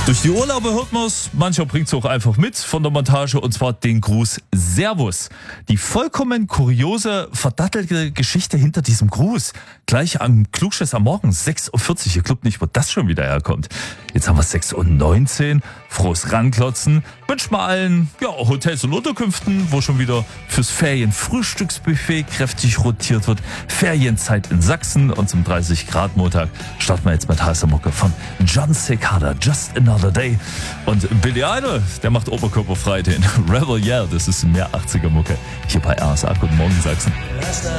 Durch die Urlaube hört man es, mancher bringt es auch einfach mit von der Montage, und zwar den Gruß Servus. Die vollkommen kuriose, verdattelte Geschichte hinter diesem Gruß. Gleich am Klugschiss am Morgen, 6.40 Uhr. Ihr glaubt nicht, wo das schon wieder herkommt. Jetzt haben wir 6.19 Uhr. Frohes Ranklotzen. Wünscht mal allen Hotels und Unterkünften, wo schon wieder fürs Ferienfrühstücksbuffet kräftig rotiert wird. Ferienzeit in Sachsen, und zum 30-Grad-Montag starten wir jetzt mit heißer Mucke von John Cicada, Just Another Day. Und Billy Idol, der macht oberkörperfrei den Rebel Yell. Das ist mehr 80er Mucke hier bei RSA. Guten Morgen, Sachsen.